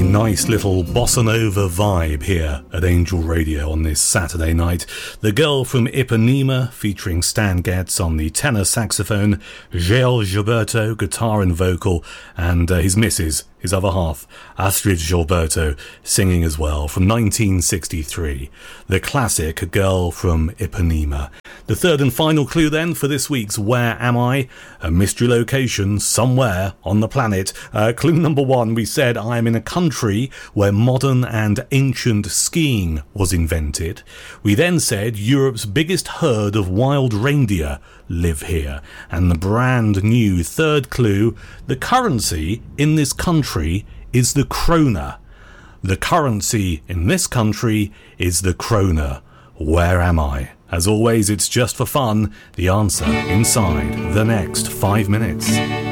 Nice little bossa nova vibe here at Angel Radio on this Saturday night. The Girl from Ipanema featuring Stan Getz on the tenor saxophone, Gilles Gilberto guitar and vocal, and his missus, his other half, Astrid Gilberto, singing as well, from 1963. The classic Girl from Ipanema. The third and final clue then for this week's Where Am I? A mystery location somewhere on the planet. Clue number one, we said I am in a country where modern and ancient skiing was invented. We then said Europe's biggest herd of wild reindeer live here. And the brand new third clue, the currency in this country is the krona. The currency in this country is the krona. Where am I? As always, it's just for fun. The answer inside the next 5 minutes.